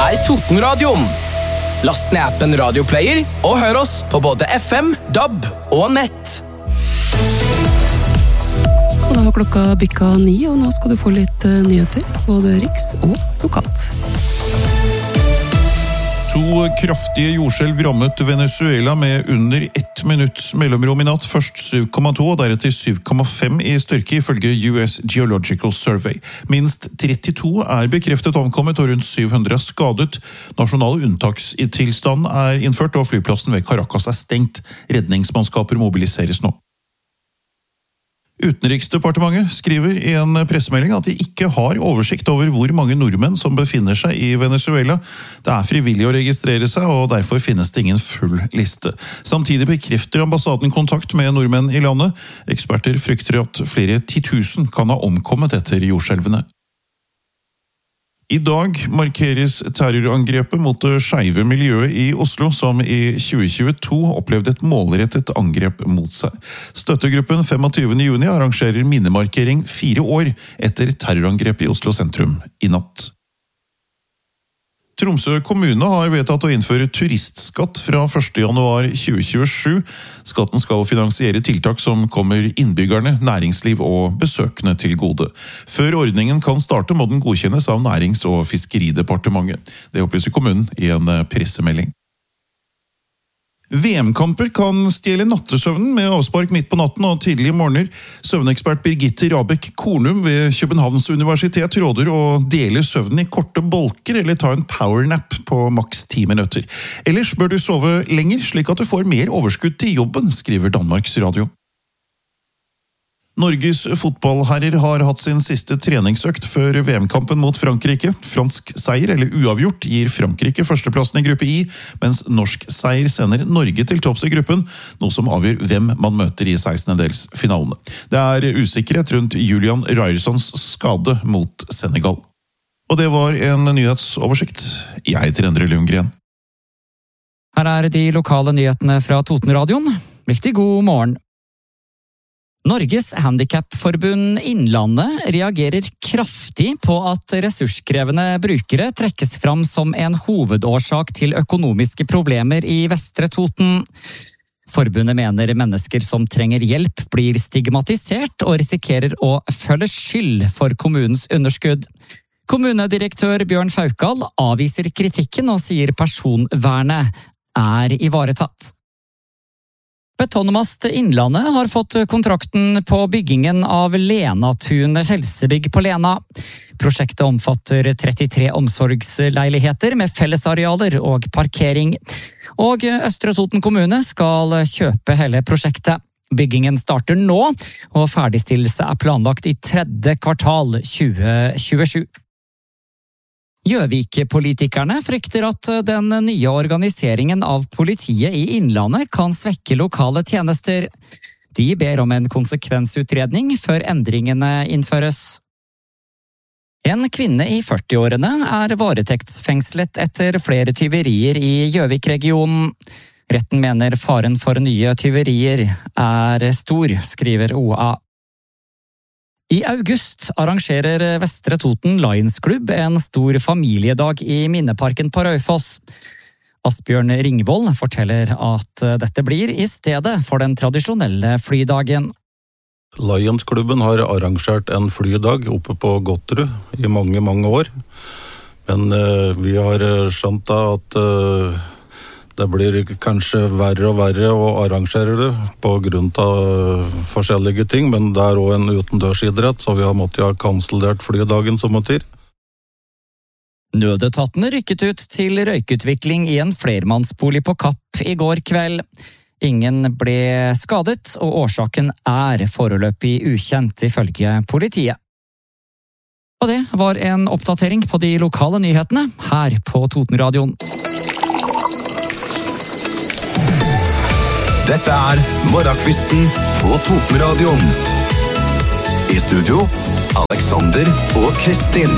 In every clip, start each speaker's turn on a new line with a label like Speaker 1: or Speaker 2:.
Speaker 1: Totenradioen. Last ned appen Radioplayer og hør oss på både FM, DAB og nett.
Speaker 2: Og da var klokka bikka 9, og nå skal du få litt nyheter, både riks og lokalt.
Speaker 3: 2 kraftige jordskjelv rammet Venezuela med under 1 minutts mellomrom i natt. Først 7,2 og deretter 7,5 i styrke ifølge US Geological Survey. Minst 32 bekreftet omkommet og rundt 700 skadet. Nasjonal unntakstilstand innført og flyplassen ved Caracas stengt. Redningsmannskaper mobiliseres nå. Utenriksdepartementet skriver i en pressemelding at de ikke har oversikt over hvor mange nordmenn som befinner seg i Venezuela. Det frivillig å registrere seg, og derfor finnes det ingen full liste. Samtidig bekrefter ambassaden kontakt med nordmenn i landet. Eksperter frykter at flere 10 000 kan ha omkommet etter jordskjelvene. I dag markeres terrorangrepet mot det skeive miljøet i Oslo, som i 2022 opplevde et målrettet angrep mot seg. Støttegruppen 25. juni arrangerer minnemarkering 4 år etter terrorangrepet i Oslo sentrum i natt. Tromsø kommune har vedtatt å innføre turistskatt fra 1. januar 2027. Skatten skal finansiere tiltak som kommer innbyggerne, næringsliv og besøkende til gode. Før ordningen kan starte må den godkjennes av Nærings- og Fiskeridepartementet. Det opplyser kommunen i en pressemelding. VM-kamper kan stjele nattesøvnen med avspark midt på natten og tidlige morgener. Søvnekspert Birgitte Rabek Kornum ved Københavns universitet råder å dele søvnen i korte bolker eller ta en powernap på maks 10 minutter. Ellers bør du sove lenger slik at du får mer overskudd til jobben, skriver Danmarks Radio. Norges fotballherrer har hatt sin siste treningsøkt før VM-kampen mot Frankrike. Fransk seier eller uavgjort gir Frankrike førsteplassen i gruppe I, mens norsk seier sender Norge til topps i gruppen, noe som avgjør hvem man møter i 16-delsfinalene. Det usikkerhet rundt Julian Ryersons skade mot Senegal. Og det var en nyhetsoversikt. Jeg heter Endre Lundgren.
Speaker 4: Her de lokale nyhetene fra Totenradioen. Riktig god morgen. Norges Handicapforbund Innlandet reagerer kraftig på at ressurskrevende brukere trekkes fram som en hovedårsak til økonomiske problemer i Vestre Toten. Forbundet mener mennesker som trenger hjelp blir stigmatisert og risikerer å føle skyld for kommunens underskudd. Kommunedirektør Bjørn Faukal avviser kritikken og sier personvernet ivaretatt. Betonmast Innlandet har fått kontrakten på byggingen av Lenatun helsebygg på Lena. Prosjektet omfatter 33 omsorgsleiligheter med fellesarealer og parkering. Og Østre Toten kommune skal kjøpe hele prosjektet. Byggingen starter nå, og ferdigstillelse planlagt i 3. kvartal 2027. Gjøvik-politikerne frykter at den nye organiseringen av politiet i Innlandet kan svekke lokale tjenester. De ber om en konsekvensutredning før endringene innføres. En kvinne i 40-årene varetektsfengslet etter flere tyverier i Gjøvik-regionen. Retten mener faren for nye tyverier stor, skriver OA. I august arrangerer Vestre Toten Lions Club en stor familiedag i Minneparken på Raufoss. Asbjørn Ringvold forteller at dette blir i stedet for den tradisjonelle flydagen.
Speaker 5: Lions-klubben har arrangert en flydag oppe på Gotterud i mange, mange år. Men vi har skjønt at det blir kanskje verre og verre å arrangere det på grunn av forskjellige ting, men det også en utendørsidrett, så vi har måttet ha kansellert flydagen som måtte.
Speaker 4: Nødetatene rykket ut til røykutvikling i en flermannsbolig på Kapp i går kveld. Ingen ble skadet, og årsaken foreløpig ukjent ifølge politiet. Og det var en oppdatering på de lokale nyhetene her på Totenradioen.
Speaker 6: Dette Morgenkvisten på Totenradioen. I studio, Alexander og Kristin.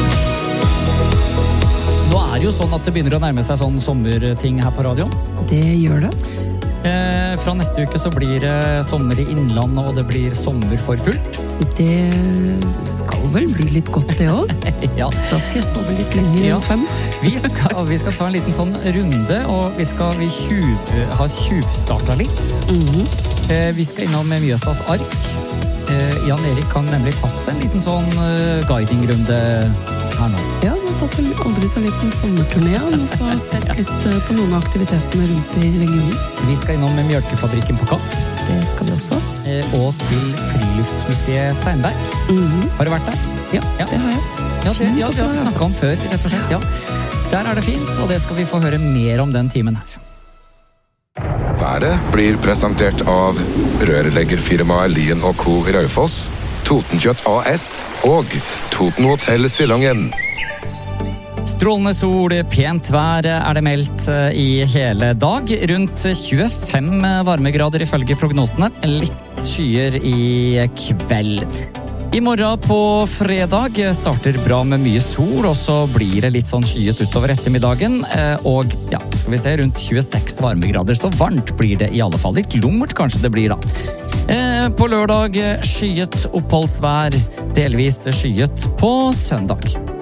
Speaker 4: Nå det jo sånn at det begynner å nærme seg sånn sommerting her på radioen.
Speaker 2: Det gjør det.
Speaker 4: Fra neste uke så blir det sommer i Innlandet, og det blir sommer for fullt.
Speaker 2: Det skal vel bli litt godt det også.
Speaker 4: Ja.
Speaker 2: Da skal jeg sove litt lenger
Speaker 4: Ja.
Speaker 2: enn 5.
Speaker 4: Vi skal ta en liten sånn runde, og vi har tjuvstartet litt. Vi skal innom Mjøsas ark. Jan Erik kan nemlig tatt seg en liten sånn guidingrunde her nå.
Speaker 2: Ja, vi har tatt en aldri så liten sommerturné, og så sett litt på noen av aktivitetene rundt i regionen.
Speaker 4: Vi skal innom Mjølkefabrikken på Kapp.
Speaker 2: Det skal vi også.
Speaker 4: Og til Friluftsmuseet Steinberg. Har du vært der?
Speaker 2: Ja, det har jeg.
Speaker 4: Ja, det har vi snakket om før, rett og slett. Ja. Der er det fint, og det skal vi få høre mer om den timen her.
Speaker 6: Været blir presentert av rørleggerfirmaet Lien & Co. Raufoss, Totenkjøtt AS og Toten Hotel Silangen.
Speaker 4: Strålende sol, pent vær er det meldt i hele dag. Rundt 25 varmegrader ifølge prognosene. Litt skyer i kveld. I morgen på fredag starter bra med mye sol, og så blir det litt sånn skyet utover ettermiddagen. Og ja, skal vi se, rundt 26 varmegrader. Så varmt blir det i alle fall. Litt lummert kanskje det blir da. På lørdag skyet oppholdsvær, delvis skyet på søndag.